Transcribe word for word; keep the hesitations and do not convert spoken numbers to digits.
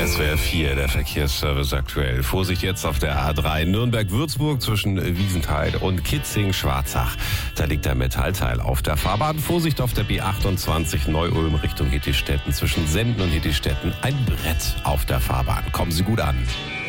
S W R vier, der Verkehrsservice aktuell. Vorsicht jetzt auf der A drei Nürnberg-Würzburg zwischen Wiesenthal und Kitzing-Schwarzach. Da liegt der Metallteil auf der Fahrbahn. Vorsicht auf der B achtundzwanzig Neu-Ulm Richtung Hittistetten zwischen Senden und Hittistetten. Ein Brett auf der Fahrbahn. Kommen Sie gut an.